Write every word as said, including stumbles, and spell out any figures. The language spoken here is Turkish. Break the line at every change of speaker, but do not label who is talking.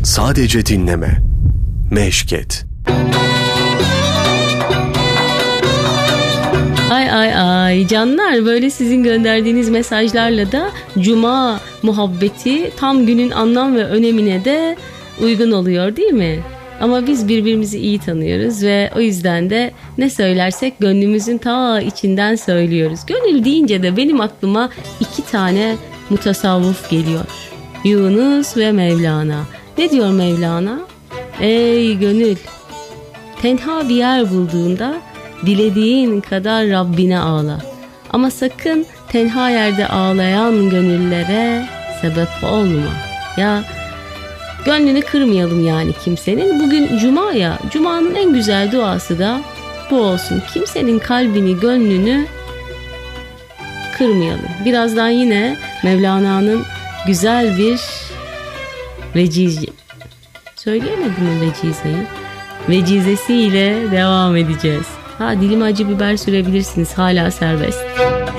Sadece dinleme, meşk et.
Ay ay ay canlar, böyle sizin gönderdiğiniz mesajlarla da Cuma muhabbeti tam günün anlam ve önemine de uygun oluyor değil mi? Ama biz birbirimizi iyi tanıyoruz ve o yüzden de ne söylersek gönlümüzün ta içinden söylüyoruz. Gönül deyince de benim aklıma iki tane mutasavvuf geliyor. Yunus ve Mevlana. Ne diyor Mevlana? Ey gönül, tenha bir yer bulduğunda dilediğin kadar Rabbine ağla. Ama sakın tenha yerde ağlayan gönüllere sebep olma. Ya gönlünü kırmayalım yani kimsenin. Bugün Cuma ya, Cuma'nın en güzel duası da bu olsun. Kimsenin kalbini, gönlünü kırmayalım. Birazdan yine Mevlana'nın güzel bir veciz, söyleyemedim mi vecizeyi? Vecizesiyle devam edeceğiz. Ha, dilime acı biber sürebilirsiniz, hala serbest.